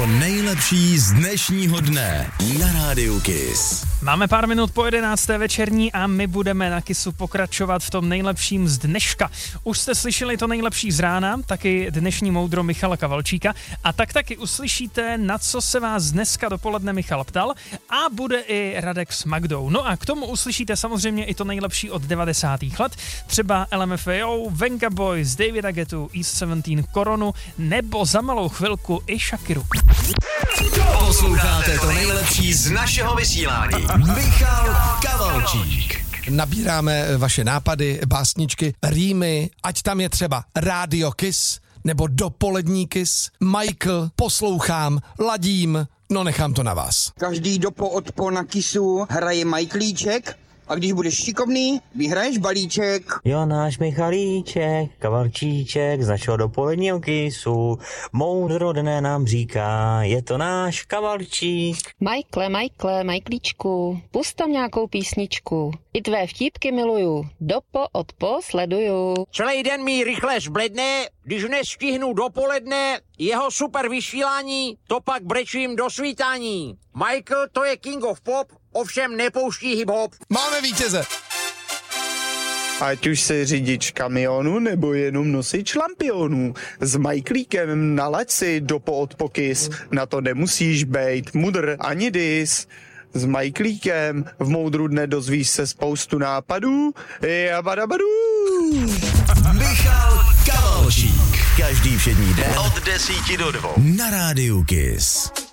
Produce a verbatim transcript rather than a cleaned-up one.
To nejlepší z dnešního dne na Rádiu Kiss. Máme pár minut po jedenácté večerní a my budeme na Kissu pokračovat v tom nejlepším z dneška. Už jste slyšeli to nejlepší z rána, taky dnešní moudro Michala Kavalčíka a tak taky uslyšíte, na co se vás dneska dopoledne Michal ptal a bude i Radek s Magdou. No a k tomu uslyšíte samozřejmě i to nejlepší od devadesátých let, třeba L M F A O, Venga Boys, Davida Guettu, East sedmnáct, Koronu nebo za malou chvilku i Shakiru. Posloucháte to nejlepší z našeho vysílání. Michal Kavalčík. Nabíráme vaše nápady, básničky, rýmy, ať tam je třeba Rádio Kiss nebo Dopolední Kiss. Michael, poslouchám, ladím, no nechám to na vás. Každý dopo odpo na Kissu hraje Michaelíček. A když budeš šikovný, vyhraješ balíček. Jo, náš Michalíček, Kavalčíček, z našeho dopoledního Kissu, moudro dne nám říká, je to náš Kavalčík. Michaele, Michaele, Michaelíčku, pust tam nějakou písničku. I tvé vtípky miluju, dopo odpo sleduju. Celý den mi rychle zbledne, když nestihnu dopoledne jeho super vysílání, to pak brečím do svítání. Michael, to je king of pop, ovšem nepouští hip-hop. Máme vítěze. Ať už se řidič kamionu nebo jenom nosič lampionů. S Michaelíkem na leci dopo odpo Kiss. Na to nemusíš bejt mudr ani dis. S Michaelíkem v moudru dne dozvíš se spoustu nápadů. Jabadabadů. Michal Kavalčík. Každý všední den od desíti do dvou na Rádiu Kiss.